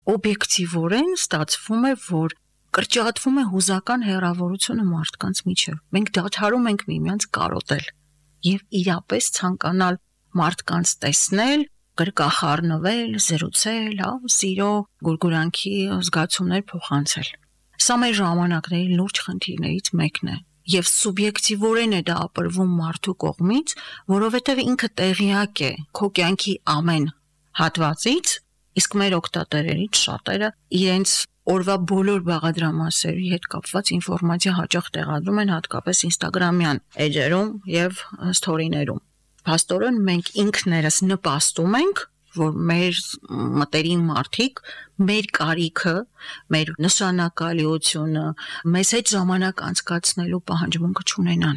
օբյեկտիվորեն ստացվում է, որ կրճատվում է հուզական հեռավորությունը մարդկանց միջև։ Մենք դադարում ենք միմյանց կարոտել եւ իրապես ցանկանալ մարդկանց տեսնել, գրկախառնվել, զրուցել, սիրո, գուրգուրանքի զգացումներ փոխանցել։ Սա մեր ժամանակների լուրջ խնդիրներից մեկն է։ Եվ սուբյեկտիվորեն է դա ապրվում մարդու կողմից, որովհետև ինքը տեղյակ է քո կյանքի ամեն հատվածից, իսկ մեր օգտատերերից շատերը իրենց օրվա բոլոր բաղադրամասերի հետ կապված ինֆորմացիա հաճախ տեղադրում են հատկապես Instagram-յան էջերում եւ սթորիներում։ Փաստորեն մենք ինքներս նպաստում ենք, որ մեր մտերիմ մարդիկ մեր կարիքը, մեր նշանակալիությունը, մեզ հետ ժամանակ անցկացնելու պահանջմունքը չունենան։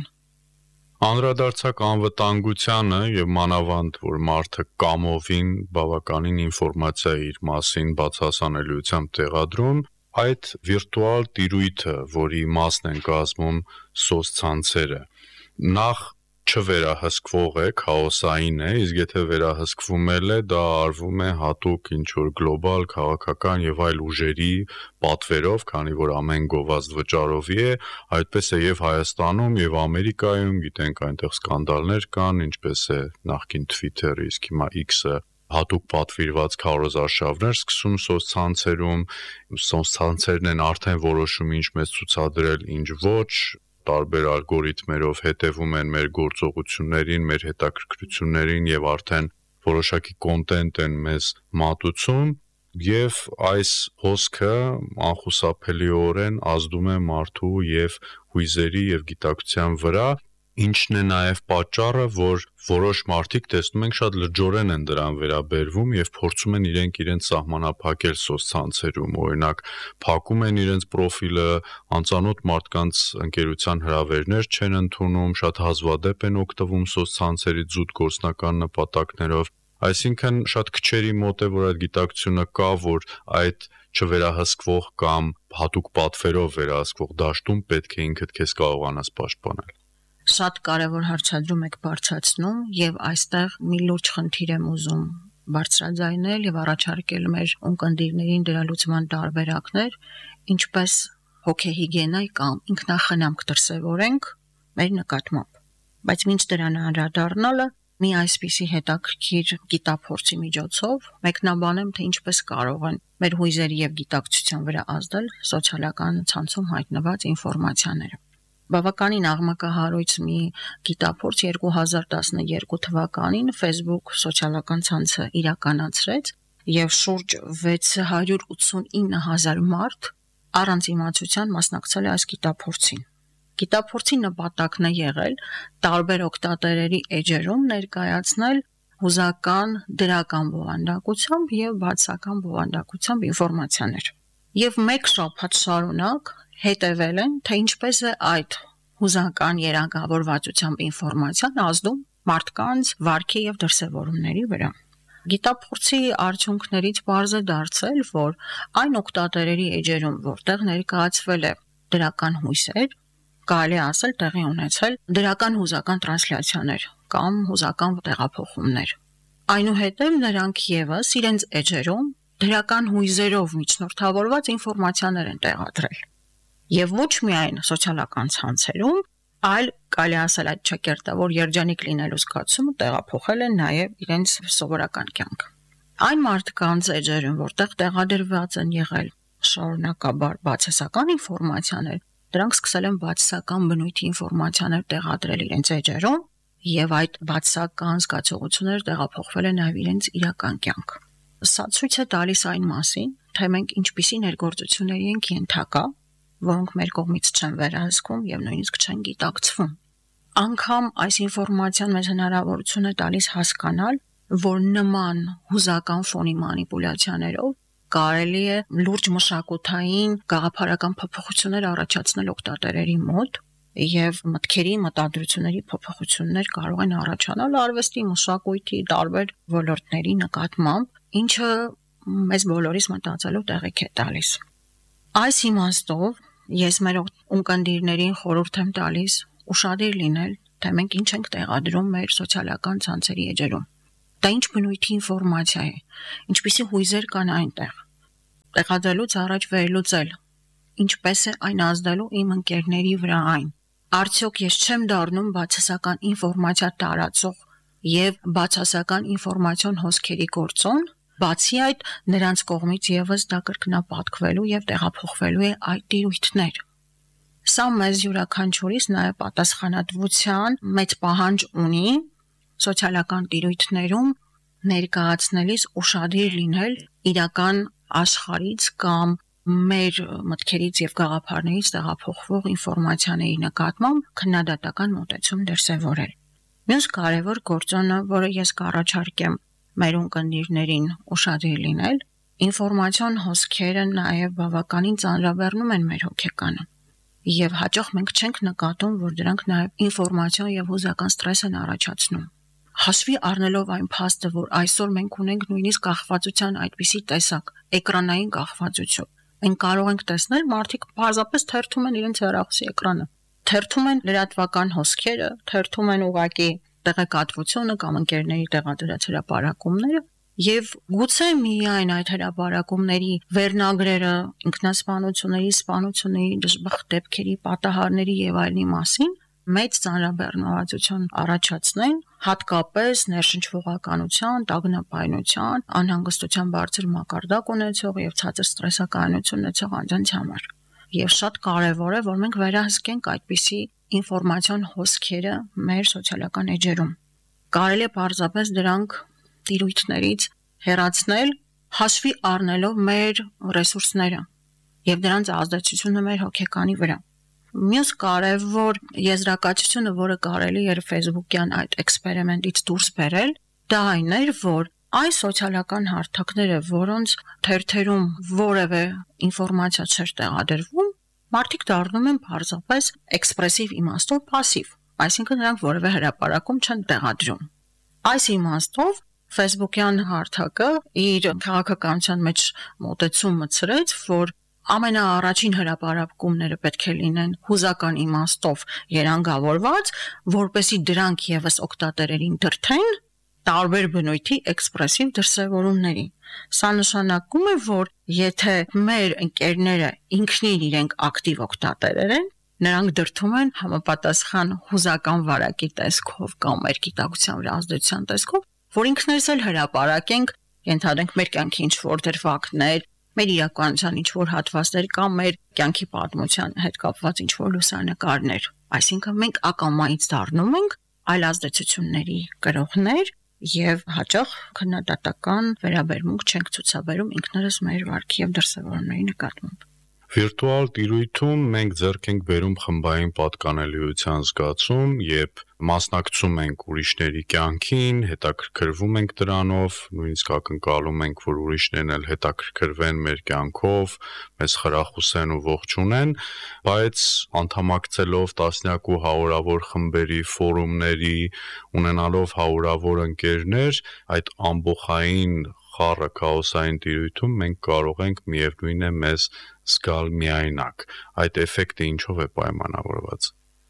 Անդրադարձակ անվտանգությանը եւ մանավանդ, որ մարդը կամովին բավականին ինֆորմացիա իր մասին բացահասանելիությամբ տեղադրում, այդ վիրտուալ տիրույթը, որի մասն են կազմում սոցցանցերը, նախ չվերահսկվող է, քաոսային է, իսկ եթե վերահսկվում է, դա արվում է հատուկ ինչ-որ գլոբալ, քաղաքական եւ այլ ուժերի պատվերով, քանի որ ամեն գովազդ վճարովի է, այդպես է եւ Հայաստանում եւ Ամերիկայում, գիտենք այնտեղ սկանդալներ կան, ինչպես է նախկին Twitter-ը, իսկ հիմա X-ը հատուկ պատվիրված քարոզարշավներ սկսում սոցցանցերում, սոցցանցերն են արդեն որոշում ինչ մեզ ցուցադրել, ինչ ոչ, տարբեր ալգորիթմերով հետևում են մեր գործողություններին, մեր հետաքրքրություններին եւ արդեն որոշակի կոնտենտ են մեզ մատուցում եւ այս հոսքը անխուսափելիորեն ազդում է մարդու եւ հույզերի եւ գիտակցության վրա, ինչն է նաեւ պատճառը, որ որոշ մարդիկ տեսնում ենք շատ լրջորեն են դրան վերաբերվում եւ փորձում են իրենց սահմանափակել սոցցանցերում, օրինակ փակում են իրենց պրոֆիլը, անծանոթ մարդկանց ընկերության հրավերներ չեն ընդունում, շատ հազվադեպ են օգտվում սոցցանցերի զուտ գործնական նպատակներով, այսինքն շատ քչերի մոտ է, որ այդ գիտակցությունը կա, որ այդ չվերահսկվող կամ հատուկ պատվերով վերահսկվող դաշտում պետք է ինքդ քեզ կարողանաս պաշտպանել։ Շատ կարևոր հարցադրում եք բարձրացնում եւ այստեղ մի լուրջ խնդիր եմ ուզում բարձրաձայնել եւ առաջարկել մեր ունկնդիրներին դրա լուծման տարբերակներ, ինչպես հոգեհիգիենայի կամ ինքնախնամք դրսևորենք մեր նկատմամբ։ Բայց մինչ դրան անդրադառնալը մի այսպիսի հետաքրքիր գիտափորձի միջոցով մեկնաբանեմ, թե ինչպես կարող են մեր հույզերի եւ գիտակցության վրա ազդել սոցիալական ցանցում հայտնված ինֆորմացիաները։ Բավականին աղմկահարույց մի գիտափորձ 2012 թվականին Facebook սոցիալական ցանցը իրականացրեց եւ շուրջ 689,000 մարդ առանց իմացության մասնակցել է այս գիտափորձին։ Գիտափորձի նպատակն է եղել տարբեր օգտատերերի էջերում ներկայացնել հուզական, դրական բովանդակությամբ եւ բացական բովանդակությամբ ինֆորմացիաներ։ Եվ մեկ շաբաթ շարունակ հետևել են, թե ինչպես է այդ հուզական երանգավորվածությամբ ինֆորմացիան ազդում մարդկանց վարքի եւ դրսևորումների վրա։ Գիտափորձի արդյունքներից բարձ է դարձել, որ այն օգտատերերի էջերում, որտեղ ներկայացվել է դրական հույսեր, կարելի է ասել տեղի ունեցել դրական հուզական տրանսլյացիաներ կամ հուզական տեղափոխումներ։ Այնուհետև նրանք եւս իրենց էջերում դրական հույզերով միջնորդավորված ինֆորմացիաներ են տեղադրել։ Եվ ոչ միայն սոցիալական ցանցերում, այլ կարելի ասել այդ ճակերտավոր երջանիկ լինելու զգացումը տեղափոխել են նաև իրենց սովորական կյանք։ Այն մարդկանց էջերում, որտեղ տեղադրված են եղել շարունակաբար բացասական ինֆորմացիաներ, դրանք սկսել են բացասական բնույթի ինֆորմացիաներ տեղադրել իրենց էջերում, եւ այդ բացասական զգացողությունները տեղափոխվել են նաև իրենց իրական կյանք։ Սա ցույց է տալիս այն մասին, թե մենք ինչպիսի ներգործությունների ենք ենթակա, որոնք մեր կողմից չեն վերահսկվում եւ նույնիսկ չեն գիտակցվում։ Անկամ այս ինֆորմացիան մեզ հնարավորություն է տալիս հասկանալ, որ նման հուզական ֆոնի մանիպուլյացիաներով կարելի է լուրջ մշակութային գաղափարական փոփոխություններ առաջացնել օգտատերերի մոտ եւ մտքերի, մտադրությունների փոփոխություններ կարող են առաջանալ արվեստի, մշակույթի տարբեր ոլորտների նկատմամբ, ինչը մեզ բոլորիս մտածելու տեղիք է տալիս։ Այս իմաստով ես մեր ունկնդիրներին խորհուրդ եմ տալիս ուշադիր լինել, թե մենք ինչ ենք տեղադրում մեր սոցիալական ցանցերի էջերում։ Դա ինչ բնույթի ինֆորմացիա է, ինչպիսի հույզեր կան այնտեղ։ տեղադրելուց առաջ վերլուծել, ինչպես է այն ազդելու իմ ընկերների վրա այն։ Արդյոք ես չեմ դառնում բացասական ինֆորմացիա տարածող եւ բացասական ինֆորմացիոն հոսքերի գործոն, բացի այդ նրանց կողմից եւս դա կրկնապատկվելու եւ տեղափոխվելու է այդ տիրույթներ։ Սա մեզ յուրաքանչյուրիս նաեւ պատասխանատվության մեծ պահանջ ունի սոցիալական տիրույթներում ներկայացնելիս ուշադիր լինել իրական աշխարհից կամ մեր մտքերից եւ գաղափարներից տեղափոխվող ինֆորմացիաների նկատմամբ քննադատական մոտեցում դրսևորել։ Մյուս կարևոր գործոնը, որը ես կառաջարկեմ մեր ունկնդիրներին ուշադիր լինել, ինֆորմացիոն հոսքերը նաեւ բավականին ծանրաբեռնում են մեր հոգեկանը։ Եվ հաճախ մենք չենք նկատում, որ դրանք նաեւ ինֆորմացիոն եւ հուզական ստրես են առաջացնում։ Հաշվի առնելով այն փաստը, որ այսօր մենք ունենք նույնիսկ կախվածության այդպիսի տեսակ, էկրանային կախվածություն, մենք կարող ենք տեսնել մարդիկ պարզապես թերթում են իրենց հեռախոսի էկրանը, թերթում են լրատվական հոսքերը, թերթում են ուղակի տեղեկատվությունը կամ ընկերների տեղադրած հրապարակումները, եւ գուցե միայն այդ հրապարակումների վերնագրերը, ինքնասպանությունների, սպանությունների, դժբախտ դեպքերի, պատահարների եւ այլնի մասին մեծ ծանրաբեռնվածություն առաջացնեն, հատկապես ներշնչվողականության, տագնապայնության, անհանգստության բարձր մակարդակ ունեցող եւ ցածր ստրեսականություն ունեցող անձանց համար։ Եվ շատ կարեւոր է, որ մենք վերահսկենք այդպիսի ինֆորմացիոն հոսքերը մեր սոցիալական էջերում։ Կարելի է պարզապես դրանք տիրույթներից հեռացնել, հաշվի առնելով մեր ռեսուրսները եւ դրանց ազդեցությունը մեր հոգեկանի վրա։ Մյուս կարևոր եզրակացությունը, որը կարելի էր Facebook-յան այդ էքսպերիմենտից դուրս բերել, դա այն էր, որ այս սոցիալական հարթակները, որոնց թերթերում որևէ ինֆորմացիա չէր տեղադրվում, մարդիկ դառնում են պարզապես էքսպրեսիվ իմաստով пассив, այսինքն նրանք որևէ հրապարակում չեն տեղադրում։ Այս իմաստով Facebook-յան հարթակը իր քաղաքականության մեջ մոտեցումը ցրեց, որ ամենաառաջին հրապարակումները պետք է լինեն հուզական իմաստով երանգավորված, որպեսզի դրանք եւս օգտատերերին դրթեն տարբեր բնույթի էքսպրեսիվ դրսևորումների։ Սա նշանակում է, որ եթե մեր ընկերները ինքնին իրենք ակտիվ օգտատերեր են, նրանք դրթում են համապատասխան հուզական վարակի տեսքով կամ մեր գիտակցության վրա ազդեցության տեսքով, որ ինքներս էլ հրապարակենք, ենթադրենք մեր կյանքի ինչ-որ դրվագներ, մեր իրականության ինչ-որ հատվածներ կամ մեր կյանքի պատմության հետ կապված ինչ-որ լուսանկարներ։ Այսինքն մենք ակամայից դառնում ենք այլ ազդեցությունների կրողներ եւ հաճախ քննադատական վերաբերմունք չենք ցուցաբերում ինքներս մեր վարքի եւ դրսևորումների նկատմամբ։ Վիրտուալ տիրույթում մենք ձեռք ենք բերում խմբային պատկանելիության զգացում, երբ մասնակցում ենք ուրիշների կյանքին, հետաքրքրվում ենք դրանով, նույնիսկ ակնկալում ենք, որ ուրիշներն էլ հետաքրքրվեն մեր կյանքով, մեզ խրախուսեն ու ողջունեն, բայց անդամակցելով տասնյակ ու հարյուրավոր խմբերի, ֆորումների, ունենալով հարյուրավոր ընկերներ, այդ ամբողջային խառը քաոսային տիրույթում մենք կարող ենք միևնույն է մեզ զգալ միայնակ։ Այդ էֆեկտը ինչով է պայմանավորված։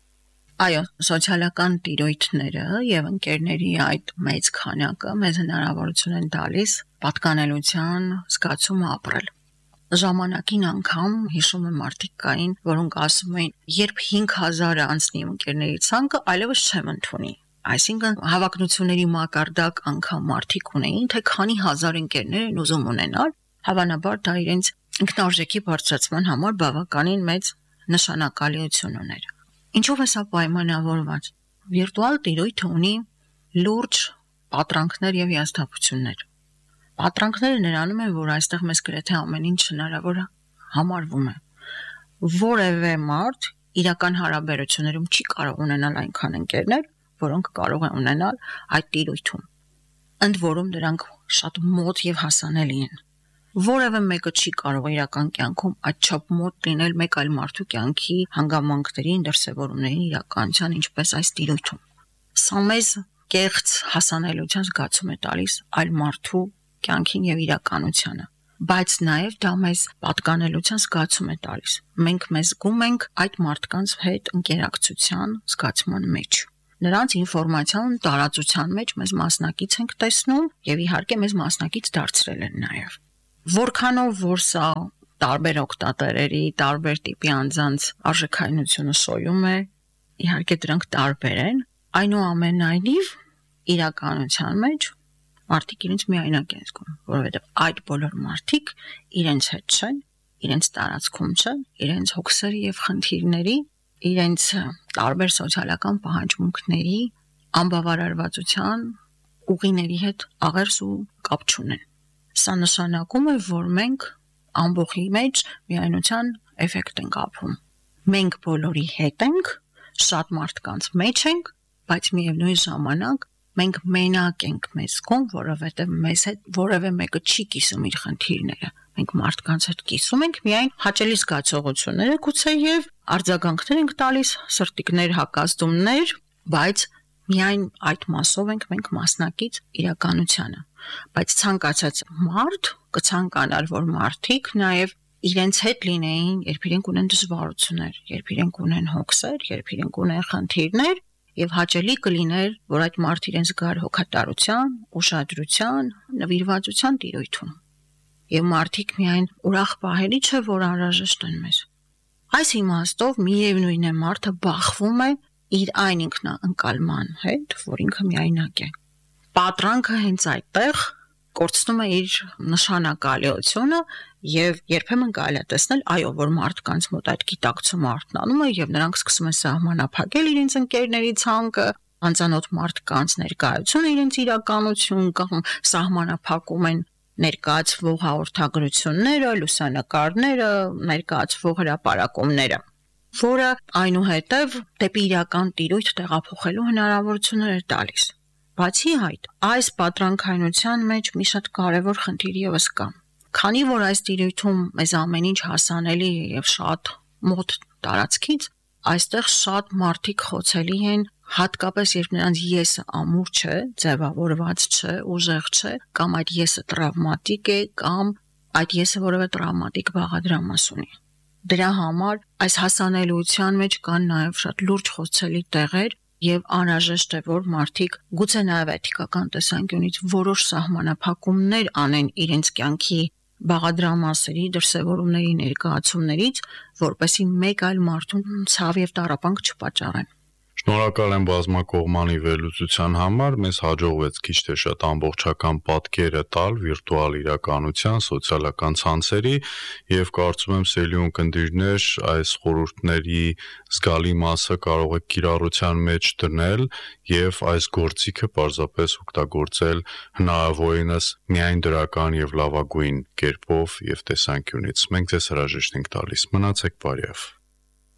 Այո, սոցիալական տիրույթները եւ ընկերների այդ մեծ քանակը մեզ հնարավորություն են տալիս պատկանելության զգացումը ապրել։ Ժամանակին անգամ հիշում եմ մարդիկ կային, որոնք ասում էին, երբ 5000-ը անցնի ընկերների ցանկը, այլևս չեմ ընդունի։ Այսինքն հավակնությունների մակարդակ անգամ մարդիկ ունեին, թե քանի հազար ընկերներ են ուզում ունենալ, հավանաբար դա իրենց ինքնարժեքի բարձրացման համար բավականին մեծ նշանակալիություն ուներ։ Ինչով է սա պայմանավորված։ Վիրտուալ տիրույթը ունի լուրջ պատրանքներ եւ հիասթափություններ։ Պատրանքները նրանում են, որ այստեղ մեզ գրեթե ամեն ինչ հնարավոր համարվում է։ Որևէ մարդ իրական հարաբերություններում չի կարող ունենալ այնքան ընկերներ, որոնք կարող են ունենալ այդ տիրույթում։ Ընդ որում դրանք շատ մոտ եւ հասանելի են։ Որևէ մեկը չի կարող իրական կյանքում այդչափ մոտ լինել մեկ այլ մարդու կյանքի հանգամանքներին, դրսևորումներին, իրականության, ինչպես այս տիրույթում։ Սա մեզ կեղծ հասանելիության զգացում է տալիս այլ մարդու կյանքին եւ իրականությանը, բայց նաեւ դա մեզ պատկանելիության զգացում է տալիս։ Մենք մեզ զգում ենք այդ մարդկանց հետ ինտերակցիան զգացման մեջ։ Նրանց ինֆորմացիան տարածության մեջ մեզ մասնակից ենք տեսնում եւ իհարկե մեզ մասնակից դարձրել են նաեւ։ Որքանով որ սա տարբեր օգտատերերի, տարբեր տիպի անձանց արժեքայնությունը սոյում է, իհարկե դրանք տարբեր են, այնուամենայնիվ իրականության մեջ մարդիկ իրենց միայնակ են զգում, որովհետև այդ բոլոր մարդիկ իրենց հետ չեն, իրենց տարածքում չեն, իրենց հոգսերի եւ խնդիրների, իրենց տարբեր սոցիալական պահանջմունքների, անբավարարվածության ուղիների հետ աղերս ու կապ չունեն։ Սա նշանակում է, որ մենք ամբողջի մեջ միայնության էֆեկտ ենք ապրում։ Մենք բոլորի հետ ենք, շատ մարդկանց մեջ ենք, բայց միևնույն ժամանակ մենք մենակ ենք մեզ կողմ, որովհետև մեզ հետ որևէ մեկը չի կիսում իր խնդիրները։ Մենք մարդկանց հետ կիսում ենք միայն հաճելի զգացողությունները, գուցեև արձագանքներ ենք տալիս, սրտիկներ, հակազդումներ, բայց միայն այդ մասով ենք մենք մասնակից իրականությանը։ Բայց ցանկացած մարդ կցանկանար, որ մարդիկ նաև իրենց հետ լինեին, երբ իրենք ունեն դժվարություններ, երբ իրենք ունեն հոգսեր, երբ իրենք ունեն խնդիրներ, եւ հաճելի կլիներ, որ այդ մարդը իրենց զգար հոգատարության, ուշադրության, նվիրվածության տիրույթում։ Եվ մարդիկ միայն ուրախ պահելի չէ, որ անհրաժեշտ են մեզ։ Այս իմաստով միևնույն է մարդը բախվում է իր այն ինքնաընկալման հետ, որ ինքը միայնակ է։ Պատրանքը հենց այդտեղ կորցնում է իր նշանակալիությունը եւ երբեմն կարելի է տեսնել, այո, որ մարդկանց մոտ այդ գիտակցումը արթնանում է եւ նրանք սկսում են սահմանափակել իրենց ընկերների ցանկը, անծանոթ մարդկանց ներկայությունը իրենց իրականություն կամ սահմանափակում են ներկայացվող հաղորդագրությունները, լուսանկարները, ներկայացվող հրապարակումները, որը այնուհետև դեպի իրական տիրույթ տեղափոխելու հնարավորություններ է տալիս։ Բացի այդ, այս պատրանքայնության մեջ մի շատ կարևոր խնդիր եւս կա։ Քանի որ այս տիրույթում մեզ ամեն ինչ հասանելի է եւ շատ մոտ տարածքից, այստեղ շատ մարդիկ խոցելի են, հատկապես երբ նրանց եսը ամուր չէ, ձևավորված չէ, ուժեղ չէ, կամ այդ եսը տրավմատիկ է, կամ այդ եսը որևէ տրավմատիկ բաղադրամաս ունի։ Դրա համար այս հասանելիության մեջ կան նաեւ շատ լուրջ խոցելի տեղեր եւ անհրաժեշտ է, որ մարդիկ գուցե նաեւ էթիկական տեսանկյունից որոշ սահմանափակումներ անեն իրենց կյանքի բաղադրամասերի, դրսևորումների, ներկայացումներից, որպեսզի մեկ այլ մարդուն ցավ եւ տառապանք չպատճառեն։ Շնորհակալ եմ բազմակողմանի վերլուծության համար, մեզ հաջողվեց քիչ թե շատ ամբողջական պատկերը տալ վիրտուալ իրականության, սոցիալական ցանցերի եւ կարծում եմ սիրելի ունկնդիրներ այս խորհուրդների զգալի մասը կարող եք կիրառության մեջ դնել եւ այս գործիքը պարզապես օգտագործել հնարավորինս միայն դրական եւ լավագույն կերպով եւ տեսանկյունից։ Մենք ձեզ հրաժեշտ ենք տալիս։ Մնացեք բարյավ։